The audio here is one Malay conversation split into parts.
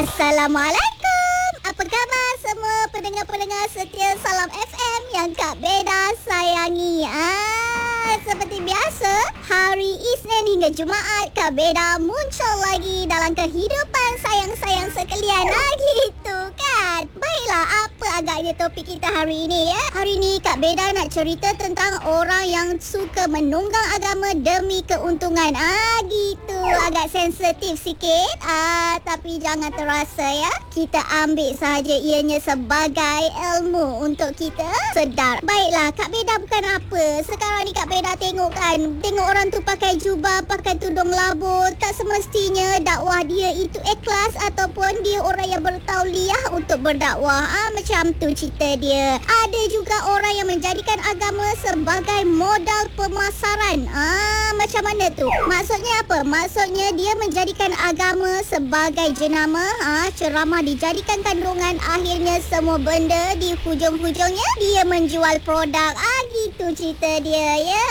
Assalamualaikum. Apa khabar semua pendengar-pendengar setia Salam FM yang Kak Beda sayangi? Seperti biasa, hari Isnin hingga Jumaat Kak Beda muncul lagi dalam kehidupan sayang-sayang sekalian. Gitu kan? Baiklah, apa agaknya topik kita hari ini ya? Hari ini Kak Beda nak cerita tentang orang yang suka menunggang agama demi keuntungan. Gitu. Agak sensitif sikit. Tapi jangan terasa ya. Kita ambil sahaja ianya sebagai ilmu untuk kita sedar. Baiklah, Kak Beda bukan apa. Sekarang ni Kak Beda tengok orang tu pakai jubah, pakai tudung labu. Tak semestinya dakwah dia itu ikhlas ataupun dia orang yang bertauliah untuk berdakwah. Macam tu cerita dia. Ada juga orang yang menjadikan agama sebagai modal pemasaran. Macam mana tu? Maksudnya apa? Maksudnya dia menjadikan agama sebagai jenama. Ceramah dijadikan kandungan. Akhirnya semua benda di hujung-hujungnya dia menjual produk. Gitu cerita dia ya.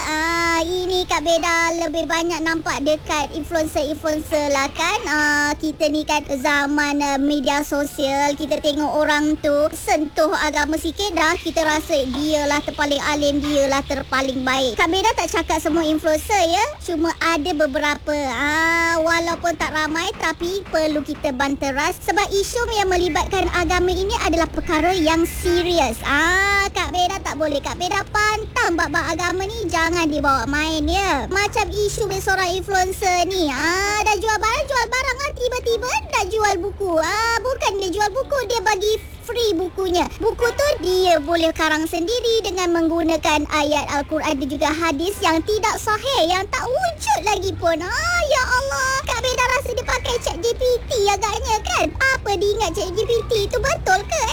Ini Kak Beda lebih banyak nampak dekat influencer-influencer lah kan. Kita ni kan zaman media sosial. Kita tengok orang tu sentuh agama sikit dah kita rasa dia lah terpaling alim, dia lah terpaling baik. Kak Beda tak cakap semua influencer ya. Cuma ada beberapa. Walaupun tak ramai tapi perlu kita banteras sebab isu yang melibatkan agama ini adalah perkara yang serius. Kak Beda tak boleh. Kak Beda pantang bab-bab agama ni jangan dibawa main ya. Macam isu seorang influencer ni. Dah jual barang tiba-tiba dah jual buku. Bukan dia jual buku, dia bagi free bukunya. Buku tu dia boleh karang sendiri dengan menggunakan ayat Al-Quran dan juga hadis yang tidak sahih, yang tak wujud lagi pun. Ya Allah, Kak Beda rasa dia pakai ChatGPT agaknya kan. Apa dia ingat ChatGPT tu betul ke?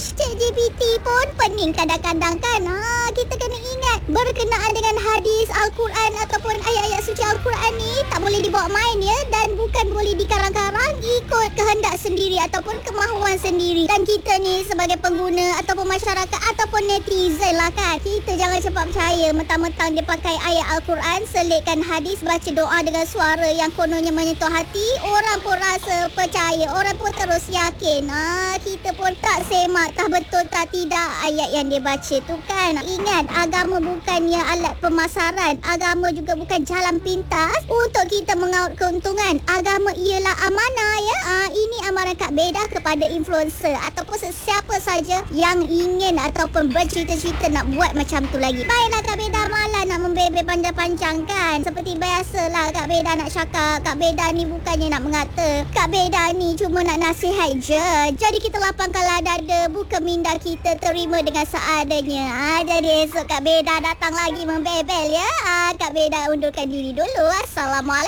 ChatGPT pun pening kadang-kadang kan. Kita kena ingat berkenaan dengan hadis Al-Quran ataupun ayat-ayat suci Al-Quran ni tak boleh dibawa main ya. Dan bukan boleh dikarang-karang ikut kehendak sendiri ataupun kemahuan sendiri. Dan kita ni sebagai pengguna ataupun masyarakat ataupun netizen lah kan, kita jangan cepat percaya mentang-mentang dia pakai ayat Al-Quran, selitkan hadis, baca doa dengan suara yang kononnya menyentuh hati, orang pun rasa percaya, orang pun terus yakin. Kita pun tak semak tak betul tak tidak ayat yang dia baca tu kan. Ingat, agama bukannya alat pemasaran, agama juga bukan jalan pintas untuk kita mengaut keuntungan. Agama ialah amanah ya. Ini amaran Kak Beda kepada influencer ataupun siapa saja yang ingin ataupun bercita-cita nak buat macam tu lagi. Baiklah, Kak Beda malah nak membebel panjang-panjang kan. Seperti biasalah Kak Beda nak cakap, Kak Beda ni bukannya nak mengata, Kak Beda ni cuma nak nasihat je. Jadi kita lapangkanlah dada, buka minda kita, terima dengan seadanya. Jadi esok Kak Beda datang lagi membebel ya. Kak Beda undurkan diri dulu. Assalamualaikum.